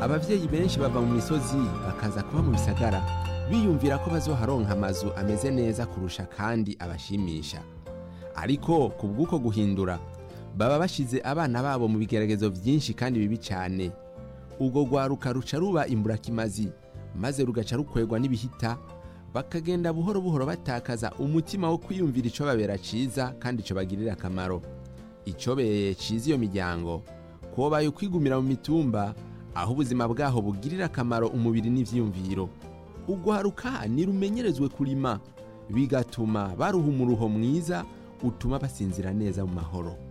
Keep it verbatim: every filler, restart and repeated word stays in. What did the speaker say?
abavyeyi benshi bava mu misozi bakaza kuba mu bisagara biyumvira ko bazoharonka amazu ameze neza kurusha kandi abashimisha. Ariko kubw'uko guhindura baba bashize abana babo mu bigeragezo vyinshi kandi bibi cyane. Ubwo rwaruka ruca ruba imburakimazi maze rugaca rukwegwa n'ibihita, bakagenda buhoro buhoro batakaza umutima wo kwiyumvira ico babera ciza kandi ico bagirira akamaro. Ico beye ciza iyo miryango kobaye ukwigumira mu mitumba aho ubuzima bwaho bugirira akamaro umubiri n'ivyiyumviro. Ugwaruka nirumenyerezwe kurima bigatuma baruha umuruho mwiza utuma basinzira neza mu mahoro.